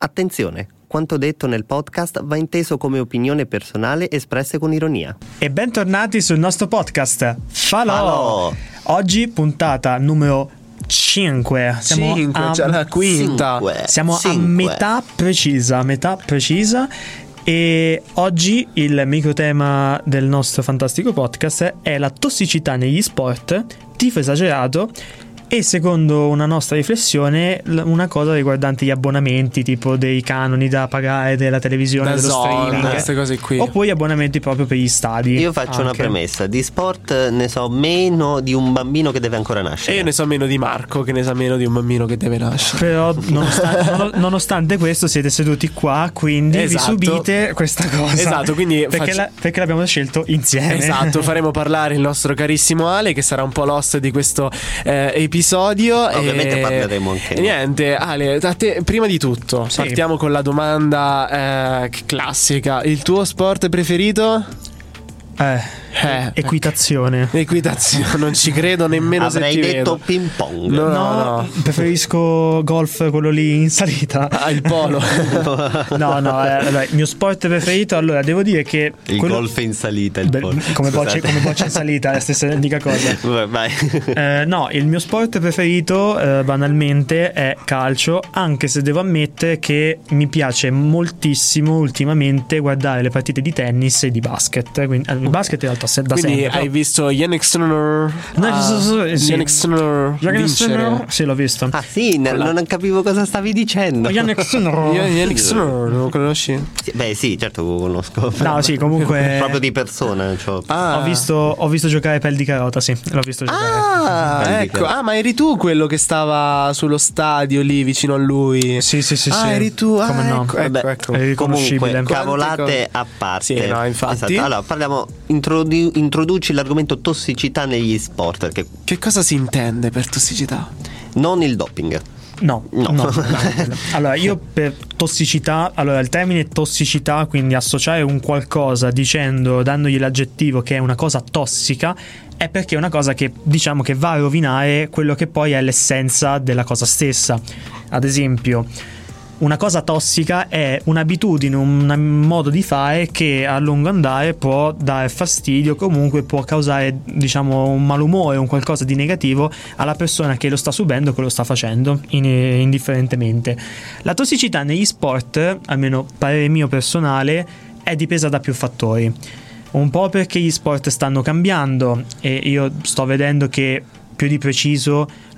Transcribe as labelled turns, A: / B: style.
A: Attenzione, quanto detto nel podcast va inteso come opinione personale espresse con ironia.
B: E bentornati sul nostro podcast Falò. Oggi puntata numero 5. Siamo
C: già la quinta.
B: Siamo a metà precisa. E oggi il microtema del nostro fantastico podcast è la tossicità negli sport, tifo esagerato e, secondo una nostra riflessione, una cosa riguardante gli abbonamenti, tipo dei canoni da pagare della televisione,
C: da
B: dello streaming,
C: queste cose qui,
B: oppure gli abbonamenti proprio per gli stadi.
A: Io faccio una premessa: di sport ne so meno di un bambino che deve ancora nascere.
C: E io ne so meno di Marco, che ne sa meno di un bambino che deve nascere.
B: Però nonostante questo siete seduti qua, quindi vi subite questa cosa.
C: Esatto, quindi
B: perché l'abbiamo scelto insieme.
C: Esatto, faremo parlare il nostro carissimo Ale, che sarà un po' l'host di questo episodio.
A: Ovviamente parleremo anche.
C: Niente, Ale, a te, prima di tutto, partiamo con la domanda classica. Il tuo sport preferito?
B: Equitazione.
C: Equitazione, non ci credo nemmeno.
A: Avrei
C: se ti
A: detto
C: vedo.
A: ping pong.
C: No.
B: Preferisco golf, quello lì in salita.
C: Il polo.
B: Il mio sport preferito, allora devo dire che
A: golf in salita,
B: come boccia in salita, è la stessa identica cosa.
A: Vai.
B: No, il mio sport preferito banalmente è calcio, anche se devo ammettere che mi piace moltissimo ultimamente guardare le partite di tennis e di basket. Quindi, il basket in realtà da
C: quindi
B: sempre.
C: Hai visto Yannick Sinner?
B: Yannick
C: Sinner vincere?
B: Sì, l'ho visto.
A: Ah sì, non capivo cosa stavi dicendo.
B: Yannick Sinner
C: lo conosci?
A: Beh sì, certo lo conosco.
B: No, sì, comunque
A: proprio di persona, cioè.
B: Ho visto giocare Pel di Carota, sì, l'ho visto giocare.
C: Ecco. Ma eri tu quello che stava sullo stadio lì vicino a lui?
B: Sì.
C: Eri tu?
B: Come no?
C: Ecco.
B: È riconoscibile.
A: Comunque, cavolate a parte.
C: Sì, no, infatti.
A: Esatto. Allora, parliamo. Introduci l'argomento tossicità negli sport.
C: Che cosa si intende per tossicità?
A: Non il doping.
B: No. Allora, io per tossicità, il termine tossicità, quindi associare un qualcosa dandogli l'aggettivo che è una cosa tossica, è perché è una cosa che diciamo che va a rovinare quello che poi è l'essenza della cosa stessa. Ad esempio, una cosa tossica è un'abitudine, un modo di fare che a lungo andare può dare fastidio, comunque può causare, diciamo, un malumore, un qualcosa di negativo alla persona che lo sta subendo, che lo sta facendo, indifferentemente. La tossicità negli sport, almeno parere mio personale, è dipesa da più fattori. Un po' perché gli sport stanno cambiando e io sto vedendo che più di preciso